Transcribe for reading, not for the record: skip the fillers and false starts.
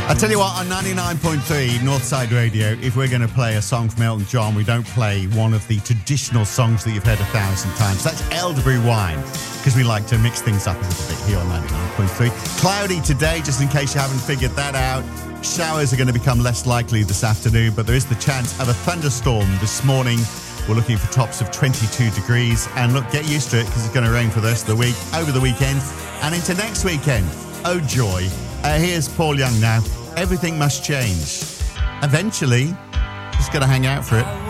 I tell you what, on 99.3 Northside Radio, if we're going to play a song from Elton John, we don't play one of the traditional songs that you've heard 1,000 times. That's Elderberry Wine, because we like to mix things up a little bit here on 99.3. Cloudy today, just in case you haven't figured that out. Showers are going to become less likely this afternoon, but there is the chance of a thunderstorm this morning. We're looking for tops of 22 degrees. And look, get used to it, because it's going to rain for the rest of the week, over the weekend, and into next weekend. Oh, joy. Here's Paul Young now. Everything must change. Eventually, just got to hang out for it.